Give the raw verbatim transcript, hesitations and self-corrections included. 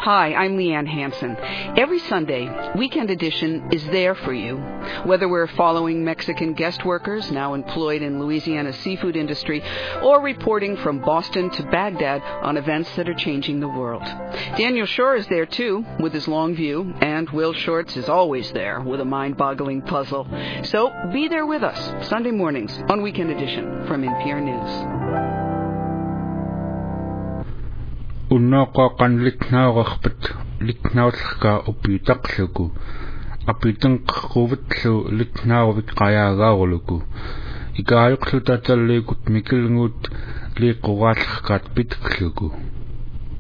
Hi, I'm Leanne Hansen. Every Sunday, Weekend Edition is there for you. Whether we're following Mexican guest workers now employed in Louisiana's seafood industry or reporting from Boston to Baghdad on events that are changing the world. Daniel Shore is there too with his long view, and Will Shortz is always there with a mind-boggling puzzle. So be there with us Sunday mornings on Weekend Edition from N P R News. Unnaqa qanlitnaaqarpat litnaullerka upiutaqluku apitenqquvitlu litnaarvik qayaagaaruluku ikaayuqlu tatalliikut mikilnguut liiqquraallerkaat pitekluku